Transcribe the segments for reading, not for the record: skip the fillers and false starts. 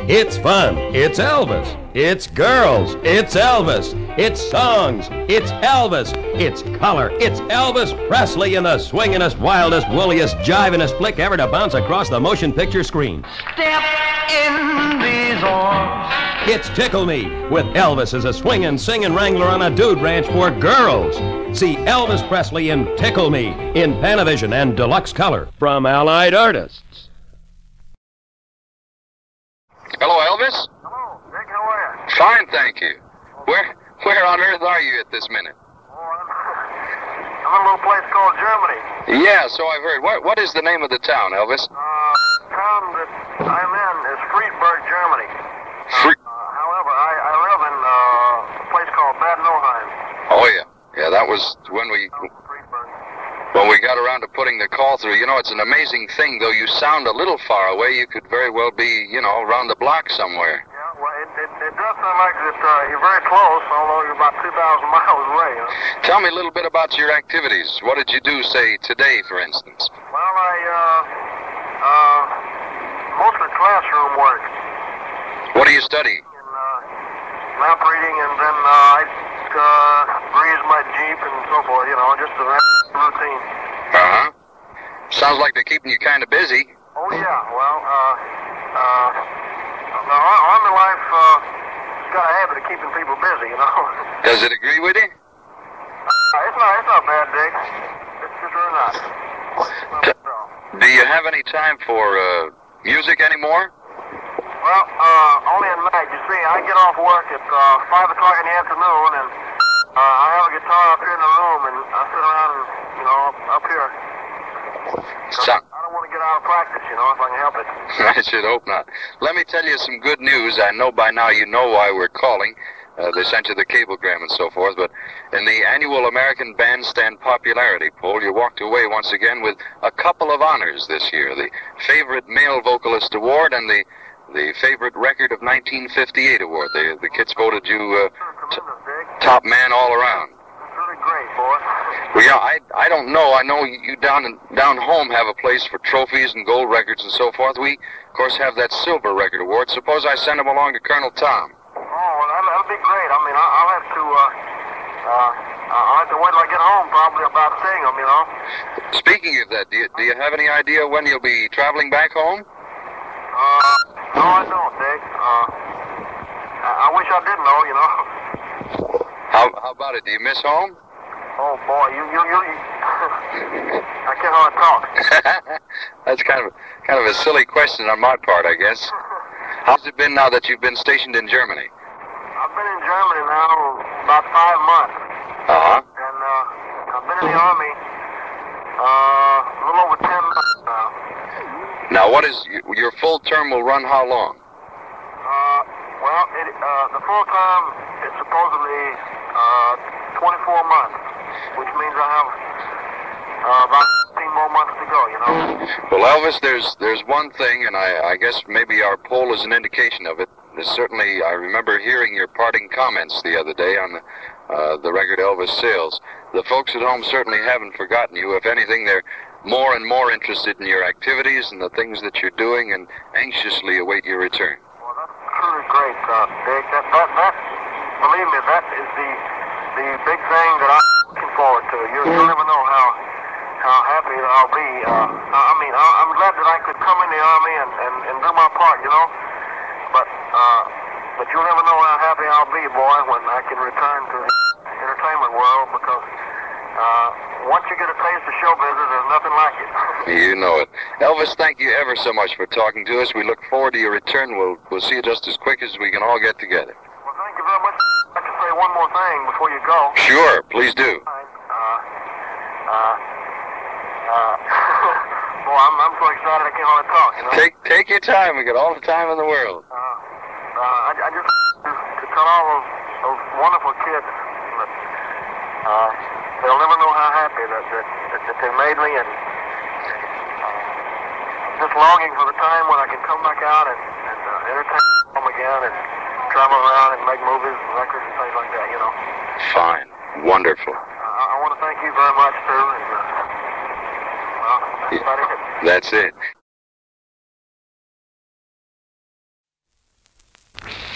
It's fun. It's Elvis. It's girls. It's Elvis. It's songs. It's Elvis. It's color. It's Elvis Presley in the swingingest, wildest, wooliest, jivingest flick ever to bounce across the motion picture screen. Step in these arms. It's Tickle Me, with Elvis as a swinging, singing wrangler on a dude ranch for girls. See Elvis Presley in Tickle Me in Panavision and Deluxe Color from Allied Artists. Hello, Elvis? Hello, Dick, how are you? Fine, thank you. Where on earth are you at this minute? I'm in a little place called Germany. Yeah, so I've heard. What is the name of the town, Elvis? Town that I'm in is Friedberg, Germany. However, I live in a place called Bad Nauheim. Oh, yeah. Yeah, that was when we got around to putting the call through. You know, it's an amazing thing. Though you sound a little far away, you could very well be, around the block somewhere. Yeah, well, it does sound like that you're very close, although you're about 2,000 miles away. Tell me a little bit about your activities. What did you do, say, today, for instance? Well, mostly classroom work. What do you study? Map reading, and then I grease my Jeep and so forth, just a routine. Uh-huh. Sounds like they're keeping you kind of busy. Oh, yeah. Well, Army life has got a habit of keeping people busy, Does it agree with you? It's not bad, Dick. It's just really not. Do you have any time for music anymore? Well, only at night. You see, I get off work at 5 o'clock in the afternoon, and I have a guitar up here in the room, and I sit around and, up here. I don't want to get out of practice, if I can help it. I should hope not. Let me tell you some good news. I know by now you know why we're calling. They sent you the cablegram and so forth, but in the annual American Bandstand Popularity Poll, you walked away once again with a couple of honors this year. The Favorite Male Vocalist Award and the Favorite Record of 1958 Award. The kids voted you top man all around. That's really great, boy. Well, yeah, I don't know. I know you down home have a place for trophies and gold records and so forth. We, of course, have that Silver Record Award. Suppose I send them along to Colonel Tom. Oh, well, that'll be great. I mean, I'll have to wait till I get home, probably, about seeing them, Speaking of that, do you have any idea when you'll be traveling back home? No, I don't, Dick. I wish I did know, How about it? Do you miss home? Oh, boy, you I can't hardly talk. That's kind of a silly question on my part, I guess. How's it been now that you've been stationed in Germany? I've been in Germany now about 5 months. Uh-huh. And I've been in the Army a little over 10 months now. Now, what is your full term will run how long? Well, the full term is supposedly 24 months, which means I have about 15 more months to go, Well, Elvis, there's one thing, and I guess maybe our poll is an indication of it. There's certainly, I remember hearing your parting comments the other day on the record Elvis Sales. The folks at home certainly haven't forgotten you. If anything, they're more and more interested in your activities and the things that you're doing and anxiously await your return. Well, that's truly great, Dick. That believe me, that is the big thing that I'm looking forward to. You'll never know how happy I'll be. I'm glad that I could come in the Army and do my part, But you'll never know how happy I'll be, boy, when I can return to the entertainment world, because once you get a taste of show business, there's nothing like it. You know it. Elvis, thank you ever so much for talking to us. We look forward to your return. We'll see you just as quick as we can all get together. Well, thank you very much. I'd like to say one more thing before you go. Sure, please do. Boy, I'm so excited I can't hardly talk, Take your time. We got all the time in the world. I just to tell all those wonderful kids that they'll never know how happy that they made me, and just longing for the time when I can come back out and entertain them again and travel around and make movies and records and things like that, Fine. Wonderful. I want to thank you very much, too, and that's about it. That's it.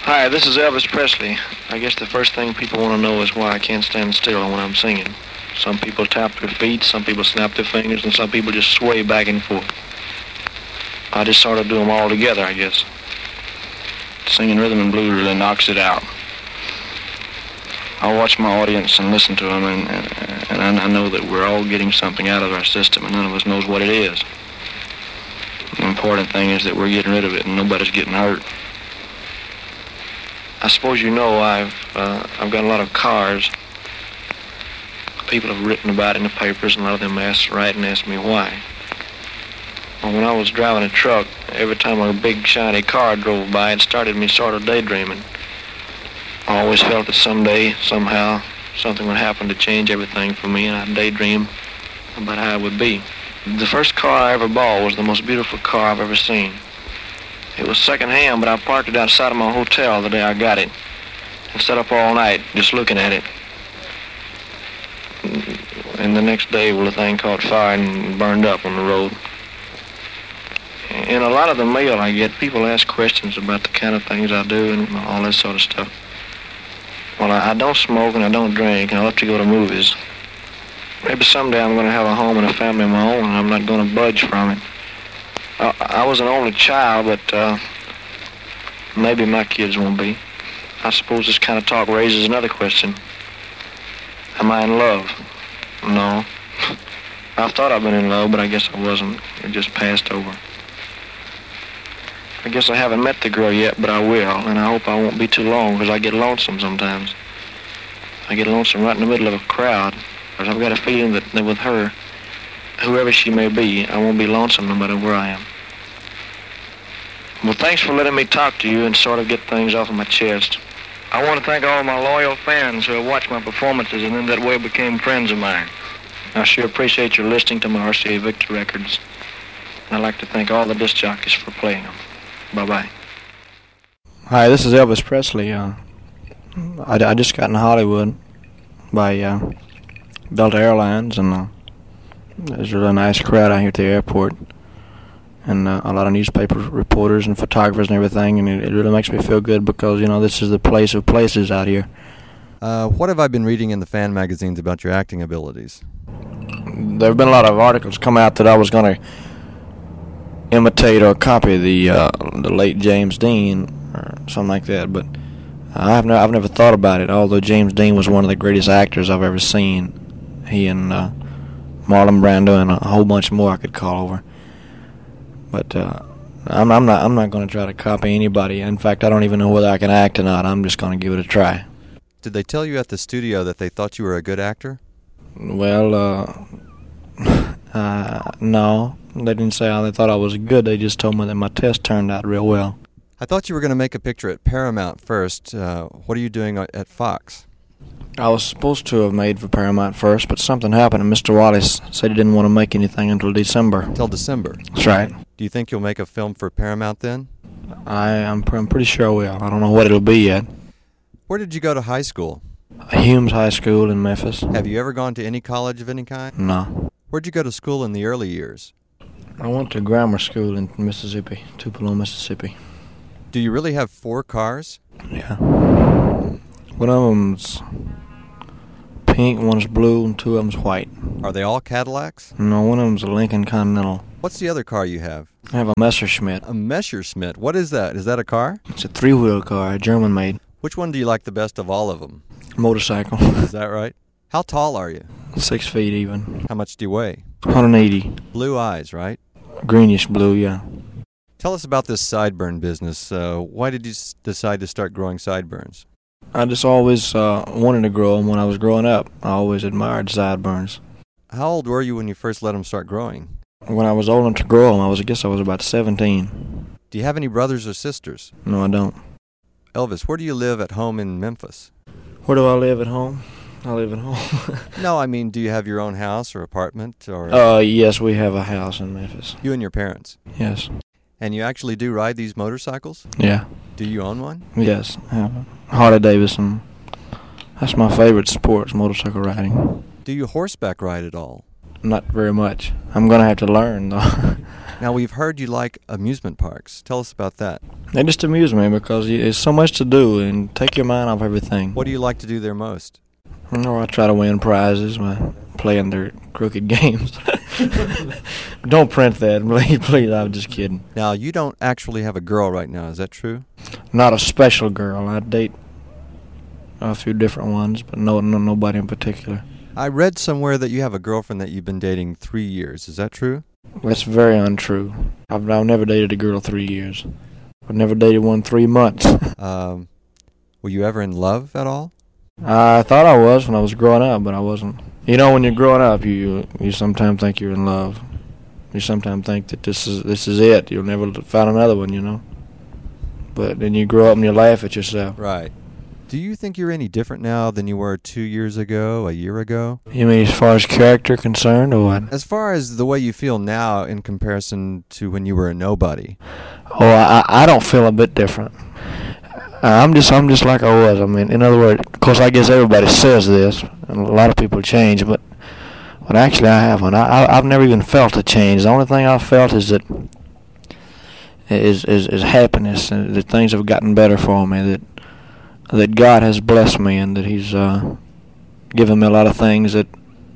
Hi, this is Elvis Presley. I guess the first thing people want to know is why I can't stand still when I'm singing. Some people tap their feet, some people snap their fingers, and some people just sway back and forth. I just sort of do them all together, I guess. Singing rhythm and blues really knocks it out. I watch my audience and listen to them, and I know that we're all getting something out of our system, and none of us knows what it is. The important thing is that we're getting rid of it, and nobody's getting hurt. I suppose you know I've got a lot of cars. People have written about it in the papers, and a lot of them write and ask me why. Well, when I was driving a truck, every time a big shiny car drove by, it started me sort of daydreaming. I always felt that someday, somehow, something would happen to change everything for me, and I'd daydream about how it would be. The first car I ever bought was the most beautiful car I've ever seen. It was second-hand, but I parked it outside of my hotel the day I got it and sat up all night just looking at it. And the next day, well, the thing caught fire and burned up on the road. In a lot of the mail I get, people ask questions about the kind of things I do and all that sort of stuff. Well, I don't smoke and I don't drink, and I love to go to movies. Maybe someday I'm going to have a home and a family of my own, and I'm not going to budge from it. I was an only child, but maybe my kids won't be. I suppose this kind of talk raises another question. Am I in love? No. I thought I'd been in love, but I guess I wasn't. It just passed over. I guess I haven't met the girl yet, but I will, and I hope I won't be too long, because I get lonesome sometimes. I get lonesome right in the middle of a crowd, because I've got a feeling that with her, whoever she may be, I won't be lonesome no matter where I am. Well, thanks for letting me talk to you and sort of get things off of my chest. I want to thank all my loyal fans who have watched my performances and in that way became friends of mine. I sure appreciate your listening to my RCA Victor records. And I'd like to thank all the disc jockeys for playing them. Bye-bye. Hi, this is Elvis Presley. I just got in Hollywood by Delta Airlines, and there's a really nice crowd out here at the airport, and a lot of newspaper reporters and photographers and everything, and it really makes me feel good because, you know, this is the place of places out here. What have I been reading in the fan magazines about your acting abilities? There have been a lot of articles come out that I was going to imitate or copy the late James Dean or something like that, but I've never thought about it, although James Dean was one of the greatest actors I've ever seen. He and Marlon Brando and a whole bunch more I could call over. But I'm not going to try to copy anybody. In fact, I don't even know whether I can act or not. I'm just going to give it a try. Did they tell you at the studio that they thought you were a good actor? Well, no. They didn't say how they thought I was good. They just told me that my test turned out real well. I thought you were going to make a picture at Paramount first. What are you doing at Fox? I was supposed to have made for Paramount first, but something happened, and Mr. Wallace said he didn't want to make anything until December. Until December? That's right. Do you think you'll make a film for Paramount then? I'm pretty sure I will. I don't know what it'll be yet. Where did you go to high school? Humes High School in Memphis. Have you ever gone to any college of any kind? No. Where'd you go to school in the early years? I went to grammar school in Mississippi, Tupelo, Mississippi. Do you really have 4 cars? Yeah. One of them's pink, one's blue, and 2 of them's white. Are they all Cadillacs? No, one of them's a Lincoln Continental. What's the other car you have? I have a Messerschmitt. A Messerschmitt? What is that? Is that a car? It's a 3-wheel car, German-made. Which one do you like the best of all of them? Motorcycle. Is that right? How tall are you? 6 feet even. How much do you weigh? 180. Blue eyes, right? Greenish blue, yeah. Tell us about this sideburn business. Why did you decide to start growing sideburns? I just always wanted to grow them when I was growing up. I always admired sideburns. How old were you when you first let them start growing? When I was old enough to grow them, I guess I was about 17. Do you have any brothers or sisters? No, I don't. Elvis, where do you live at home in Memphis? Where do I live at home? I live at home. No, I mean, do you have your own house or apartment? Or Yes, we have a house in Memphis. You and your parents? Yes. And you actually do ride these motorcycles? Yeah. Do you own one? Yes, I have a Harley Davidson. That's my favorite sport, is motorcycle riding. Do you horseback ride at all? Not very much. I'm going to have to learn, though. Now, we've heard you like amusement parks. Tell us about that. They just amuse me because there's so much to do and take your mind off everything. What do you like to do there most? I try to win prizes by playing their crooked games. Don't print that, please. I'm just kidding. Now, you don't actually have a girl right now. Is that true? Not a special girl. I date a few different ones, but nobody in particular. I read somewhere that you have a girlfriend that you've been dating 3 years. Is that true? That's very untrue. I've never dated a girl 3 years. I've never dated one 3 months. Were you ever in love at all? I thought I was when I was growing up, but I wasn't. You know, when you're growing up, you sometimes think you're in love. You sometimes think that this is it. You'll never find another one, you know. But then you grow up and you laugh at yourself. Right. Do you think you're any different now than you were 2 years ago, a year ago? You mean as far as character concerned, or what? As far as the way you feel now in comparison to when you were a nobody. Oh, I don't feel a bit different. I'm just like I was. I mean, in other words, of course, I guess everybody says this, and a lot of people change, but actually I haven't. I've never even felt a change. The only thing I've felt is that is happiness, and that things have gotten better for me. That God has blessed me, and that He's given me a lot of things that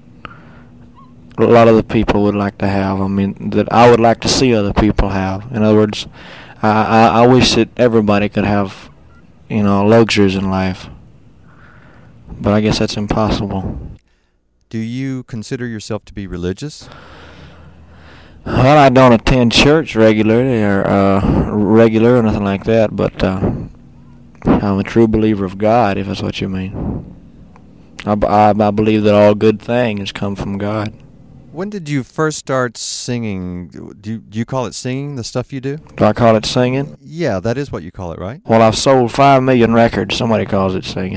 a lot of the people would like to have. I mean, that I would like to see other people have. In other words, I wish that everybody could have, luxuries in life. But I guess that's impossible. Do you consider yourself to be religious? Well, I don't attend church regularly or nothing like that, but I'm a true believer of God, if that's what you mean. I believe that all good things come from God. When did you first start singing? Do you call it singing, the stuff you do? Do I call it singing? Yeah, that is what you call it, right? Well, I've sold 5 million records. Somebody calls it singing.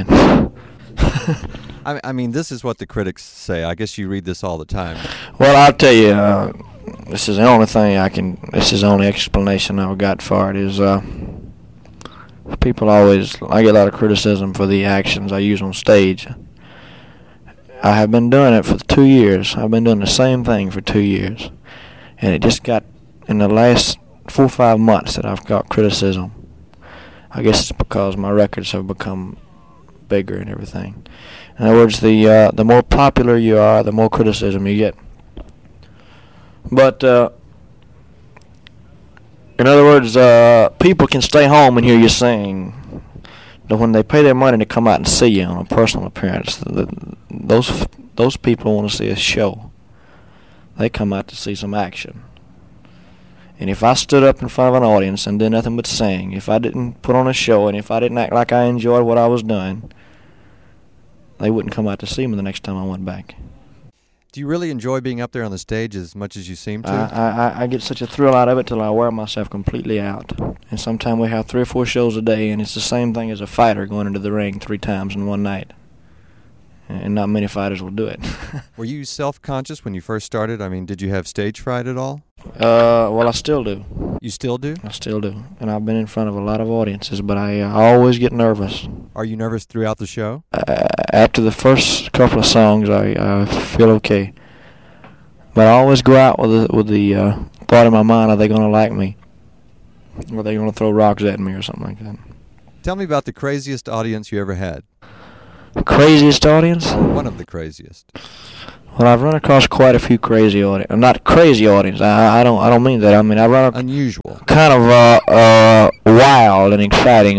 I mean, this is what the critics say. I guess you read this all the time. Well, I'll tell you, this is the only thing this is the only explanation I've got for it is, people I get a lot of criticism for the actions I use on stage. I have been doing it for 2 years. I've been doing the same thing for 2 years. And it just got, in the last 4 or 5 months that I've got criticism. I guess it's because my records have become bigger and everything. In other words, the more popular you are, the more criticism you get. But, in other words, people can stay home and hear you sing. But when they pay their money to come out and see you on a personal appearance, those people want to see a show. They come out to see some action. And if I stood up in front of an audience and did nothing but sing, if I didn't put on a show, and if I didn't act like I enjoyed what I was doing, they wouldn't come out to see me the next time I went back. Do you really enjoy being up there on the stage as much as you seem to? I get such a thrill out of it till I wear myself completely out. And sometimes we have 3 or 4 shows a day, and it's the same thing as a fighter going into the ring 3 times in one night. And not many fighters will do it. Were you self-conscious when you first started? I mean, did you have stage fright at all? Well, I still do. You still do? I still do. And I've been in front of a lot of audiences, but I always get nervous. Are you nervous throughout the show? After the first couple of songs, I feel okay. But I always go out with the thought in my mind, are they going to like me? Or are they going to throw rocks at me or something like that? Tell me about the craziest audience you ever had. Craziest audience? One of the craziest. Well, I've run across quite a few crazy audience. Not crazy audience. I don't mean that. I mean, I run unusual. Kind of wild and exciting.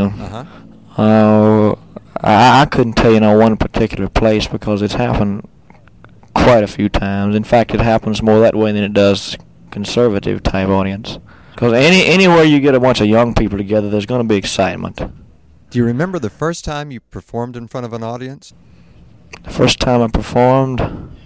I couldn't tell you one particular place because it's happened quite a few times. In fact, it happens more that way than it does conservative type audience. Because anywhere you get a bunch of young people together, there's going to be excitement. Do you remember the first time you performed in front of an audience? The first time I performed?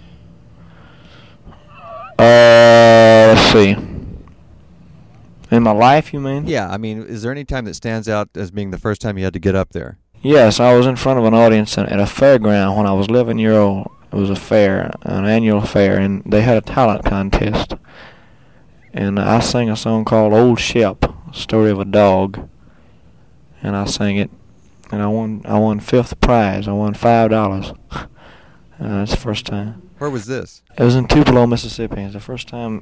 Let's see. In my life, you mean? Yeah, I mean, is there any time that stands out as being the first time you had to get up there? Yes, I was in front of an audience at a fairground when I was 11-year-old. It was a fair, an annual fair, and they had a talent contest. And I sang a song called Old Shep, Story of a Dog. And I sang it, and I won 5th prize. I won $5. That's the first time. Where was this? It was in Tupelo, Mississippi. It's the first time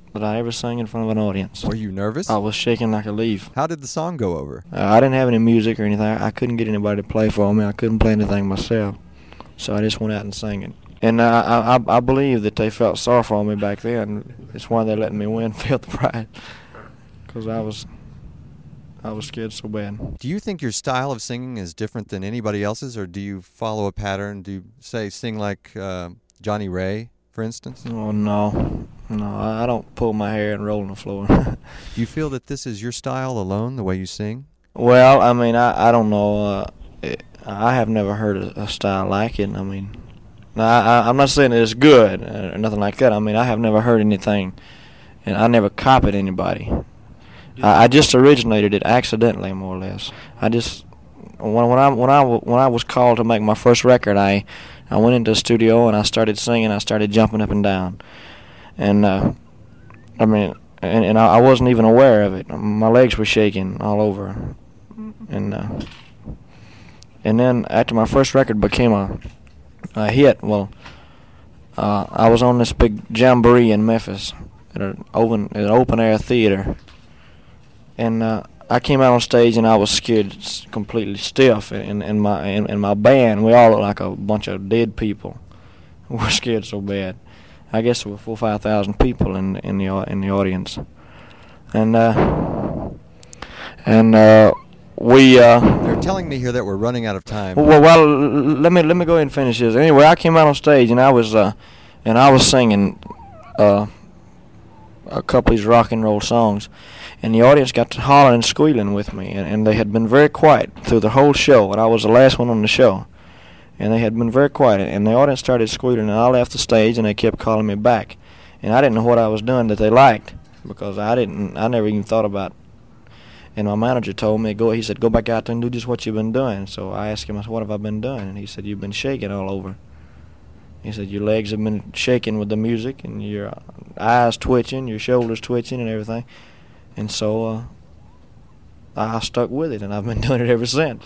that I ever sang in front of an audience. Were you nervous? I was shaking like a leaf. How did the song go over? I didn't have any music or anything. I couldn't get anybody to play for me. I couldn't play anything myself. So I just went out and sang it. And I believe that they felt sorry for me back then. It's why they let me win fifth prize. Because I was scared so bad. Do you think your style of singing is different than anybody else's, or do you follow a pattern? Do you, say, sing like Johnny Ray, for instance? Oh, no. No, I don't pull my hair and roll on the floor. Do you feel that this is your style alone, the way you sing? Well, I mean, I don't know. I have never heard a style like it. I mean, I'm not saying it's good or nothing like that. I mean, I have never heard anything, and I never copied anybody. I just originated it accidentally, more or less. I just when I was called to make my first record, I went into the studio and I started singing. I started jumping up and down, and I mean, and I wasn't even aware of it. My legs were shaking all over, and then after my first record became a hit, well, I was on this big jamboree in Memphis at an open air theater. And I came out on stage and I was scared, completely stiff. And my band, we all looked like a bunch of dead people. We were scared so bad. I guess there were 4,000 or 5,000 people in the audience. And we. They're telling me here that we're running out of time. Well, let me go ahead and finish this. Anyway, I came out on stage and I was singing a couple of these rock and roll songs. And the audience got to hollering and squealing with me, and they had been very quiet through the whole show, and I was the last one on the show. And they had been very quiet, and the audience started squealing, and I left the stage, and they kept calling me back. And I didn't know what I was doing that they liked, because I never even thought about it. And my manager told me, he said, go back out there and do just what you've been doing. So I asked him, I said, what have I been doing? And he said, you've been shaking all over. He said, your legs have been shaking with the music, and your eyes twitching, your shoulders twitching, and everything. And so I stuck with it, and I've been doing it ever since.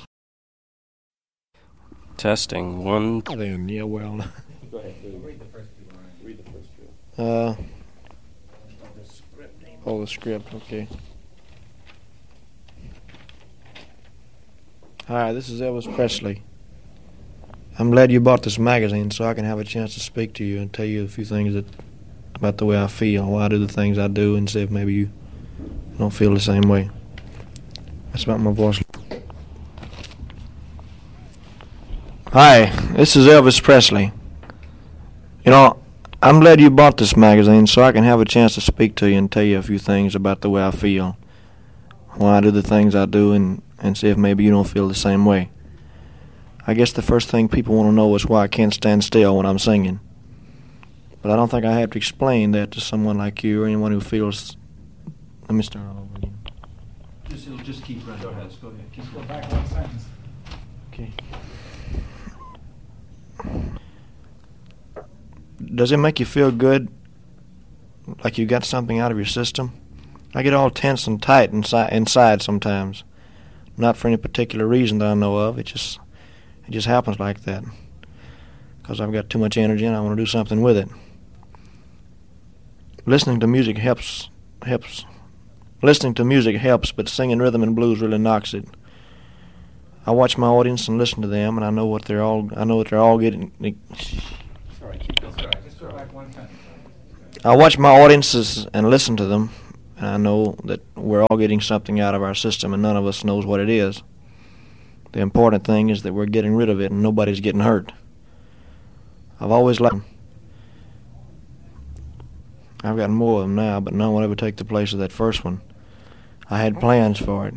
Testing, 1. Then, yeah, well. Go ahead, read the first few lines. Read the first few. Oh, the script, okay. Hi, this is Elvis Presley. I'm glad you bought this magazine so I can have a chance to speak to you and tell you a few things about the way I feel, why I do the things I do, and see if maybe you don't feel the same way. That's about my voice. Hi, this is Elvis Presley. You know, I'm glad you bought this magazine so I can have a chance to speak to you and tell you a few things about the way I feel, why I do the things I do, and see if maybe you don't feel the same way. I guess the first thing people want to know is why I can't stand still when I'm singing. But I don't think I have to explain that to someone like you or anyone who feels... Let me start all over again. Just keep running. Go ahead. Go ahead. Keep going back one sentence. Okay. Does it make you feel good, like you got something out of your system? I get all tense and tight inside sometimes. Not for any particular reason that I know of. It just happens like that. Because I've got too much energy and I want to do something with it. Listening to music helps. Listening to music helps, but singing rhythm and blues really knocks it. I watch my audience and listen to them, and I know what they're all getting. Sorry, keep going. Sorry, just go back one sentence. I watch my audiences and listen to them, and I know that we're all getting something out of our system, and none of us knows what it is. The important thing is that we're getting rid of it, and nobody's getting hurt. I've always liked them. I've got more of them now, but none will ever take the place of that first one. I had plans for it.